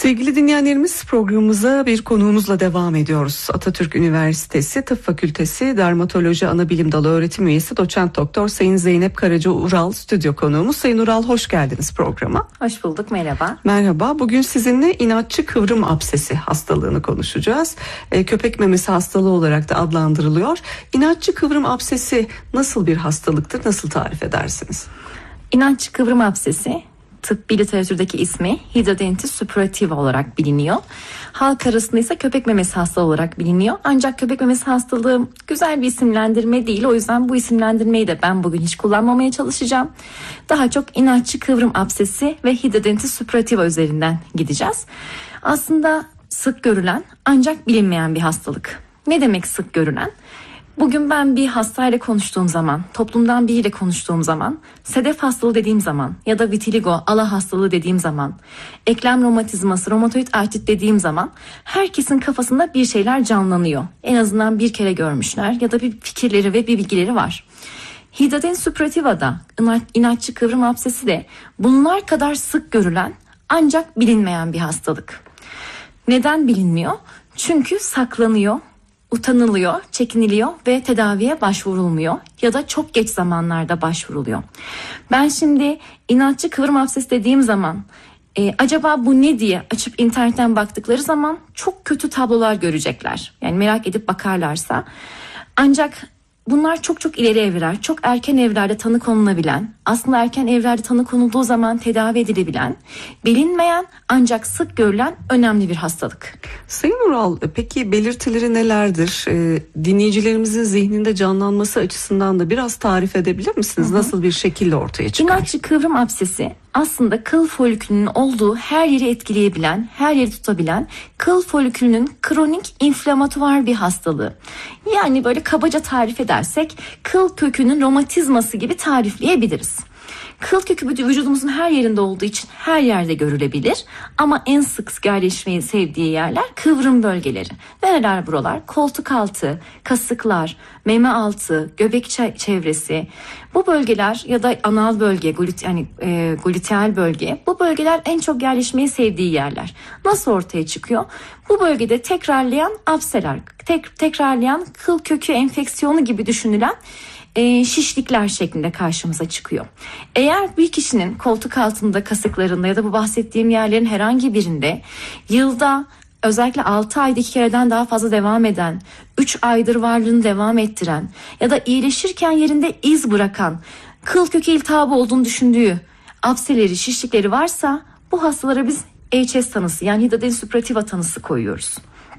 Sevgili dinleyenlerimiz, programımıza bir konuğumuzla devam ediyoruz. Atatürk Üniversitesi Tıp Fakültesi Dermatoloji Anabilim Dalı Öğretim Üyesi Doçent Doktor Sayın Zeynep Karaca Ural stüdyo konuğumuz. Sayın Ural, hoş geldiniz programa. Hoş bulduk, merhaba. Merhaba, bugün sizinle inatçı kıvrım absesi hastalığını konuşacağız. Köpek memesi hastalığı olarak da adlandırılıyor. İnatçı kıvrım absesi nasıl bir hastalıktır, nasıl tarif edersiniz? İnatçı kıvrım absesi tıbbi literatürdeki ismi hidradenitis suppurativa olarak biliniyor. Halk arasında ise köpek memesi hastalığı olarak biliniyor. Ancak köpek memesi hastalığı güzel bir isimlendirme değil. O yüzden bu isimlendirmeyi de ben bugün hiç kullanmamaya çalışacağım. Daha çok inatçı kıvrım absesi ve hidradenitis suppurativa üzerinden gideceğiz. Aslında sık görülen ancak bilinmeyen bir hastalık. Ne demek sık görülen? Bugün ben bir hastayla konuştuğum zaman, toplumdan biriyle konuştuğum zaman, sedef hastalığı dediğim zaman ya da vitiligo, ala hastalığı dediğim zaman, eklem romatizması, romatoid artrit dediğim zaman herkesin kafasında bir şeyler canlanıyor. En azından bir kere görmüşler ya da bir fikirleri ve bir bilgileri var. Hidradenitis suppurativa'da, inatçı kıvrım absesi de bunlar kadar sık görülen ancak bilinmeyen bir hastalık. Neden bilinmiyor? Çünkü saklanıyor, utanılıyor, çekiniliyor ve tedaviye başvurulmuyor ya da çok geç zamanlarda başvuruluyor. Ben şimdi inatçı kıvrım absesi dediğim zaman acaba bu ne diye açıp internetten baktıkları zaman çok kötü tablolar görecekler. Yani merak edip bakarlarsa. Ancak bunlar çok ileri evreler, çok erken evrelerde tanı konulabilen, aslında erken evrelerde tanı konulduğu zaman tedavi edilebilen, bilinmeyen ancak sık görülen önemli bir hastalık. Sayın Ural, peki belirtileri nelerdir? Dinleyicilerimizin zihninde canlanması açısından da biraz tarif edebilir misiniz? Nasıl bir şekilde ortaya çıkar? İnatçı kıvrım absesi aslında kıl folikülünün olduğu her yeri etkileyebilen, her yeri tutabilen kıl folikülünün kronik inflamatuar bir hastalığı. Yani böyle kabaca tarif edersek kıl kökünün romatizması gibi tarifleyebiliriz. Kıl kökü vücudumuzun her yerinde olduğu için her yerde görülebilir ama en sık yerleşmeyi sevdiği yerler kıvrım bölgeleri. Nereler buralar? Koltuk altı, kasıklar, meme altı, göbek çevresi. Bu bölgeler ya da anal bölge, gluteal bölge, bu bölgeler en çok yerleşmeyi sevdiği yerler. Nasıl ortaya çıkıyor? Bu bölgede tekrarlayan abseler, tekrarlayan kıl kökü enfeksiyonu gibi düşünülen şişlikler şeklinde karşımıza çıkıyor. Eğer bir kişinin koltuk altında, kasıklarında ya da bu bahsettiğim yerlerin herhangi birinde yılda özellikle 6 ayda 2 kereden daha fazla devam eden, 3 aydır varlığını devam ettiren ya da iyileşirken yerinde iz bırakan, kıl kökü iltihabı olduğunu düşündüğü abseleri, şişlikleri varsa bu hastalara biz HS tanısı, yani hidradenitis suppurativa tanısı koyuyoruz.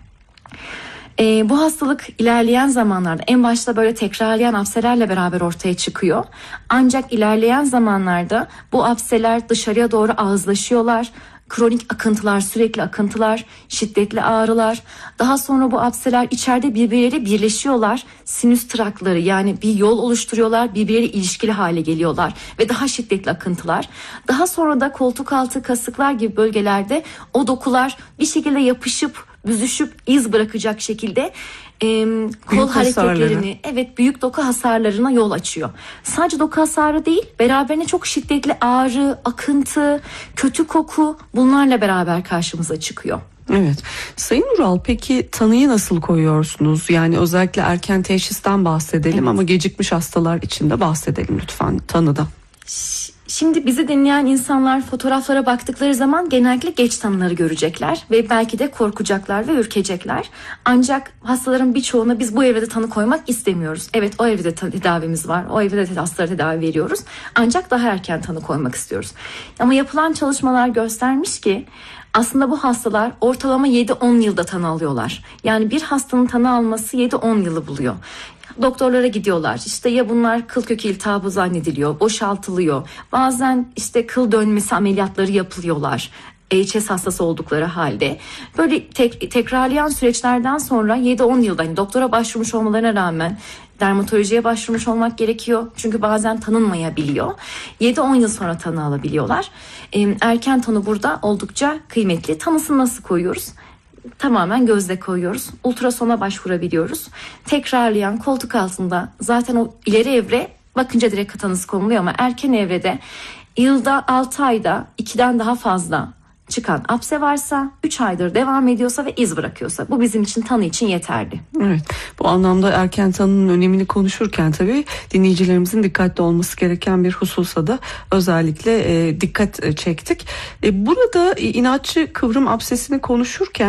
Bu hastalık ilerleyen zamanlarda en başta böyle tekrarlayan abselerle beraber ortaya çıkıyor. Ancak ilerleyen zamanlarda bu abseler dışarıya doğru ağızlaşıyorlar. Kronik akıntılar, sürekli akıntılar, şiddetli ağrılar. Daha sonra bu abseler içeride birbirleriyle birleşiyorlar. Sinüs trakları, yani bir yol oluşturuyorlar, birbirleriyle ilişkili hale geliyorlar ve daha şiddetli akıntılar. Daha sonra da koltuk altı, kasıklar gibi bölgelerde o dokular bir şekilde yapışıp, büzüşüp iz bırakacak şekilde kol hareketlerini, büyük doku hasarlarına yol açıyor. Sadece doku hasarı değil, beraberinde çok şiddetli ağrı, akıntı, kötü koku, bunlarla beraber karşımıza çıkıyor. Evet. Sayın Ural, peki tanıyı nasıl koyuyorsunuz? Yani özellikle erken teşhisten bahsedelim ama gecikmiş hastalar için de bahsedelim lütfen tanıda. Şimdi bizi dinleyen insanlar fotoğraflara baktıkları zaman genellikle geç tanıları görecekler ve belki de korkacaklar ve ürkecekler. Ancak hastaların birçoğuna biz bu evrede tanı koymak istemiyoruz. Evet, o evrede tedavimiz var, o evrede hastalara tedavi veriyoruz. Ancak daha erken tanı koymak istiyoruz. Ama yapılan çalışmalar göstermiş ki aslında bu hastalar ortalama 7-10 yılda tanı alıyorlar. Yani bir hastanın tanı alması 7-10 yılı buluyor. Doktorlara gidiyorlar. İşte ya bunlar kıl kökü iltihabı zannediliyor, boşaltılıyor. Bazen işte kıl dönmesi ameliyatları yapılıyorlar. HS hastası oldukları halde. Böyle tekrarlayan süreçlerden sonra 7-10 yılda doktora başvurmuş olmalarına rağmen dermatolojiye başvurmuş olmak gerekiyor. Çünkü bazen tanınmayabiliyor. 7-10 yıl sonra tanı alabiliyorlar. Erken tanı burada oldukça kıymetli. Tanısını nasıl koyuyoruz? Tamamen gözle koyuyoruz. Ultrasona başvurabiliyoruz. Tekrarlayan koltuk altında zaten o ileri evre bakınca direkt tanısı konuluyor ama erken evrede yılda 6 ayda 2'den daha fazla çıkan apse varsa, 3 aydır devam ediyorsa ve iz bırakıyorsa, bu bizim için tanı için yeterli. Evet, bu anlamda erken tanının önemini konuşurken tabii dinleyicilerimizin dikkatli olması gereken bir hususa da özellikle dikkat çektik. Burada inatçı kıvrım apsesini konuşurken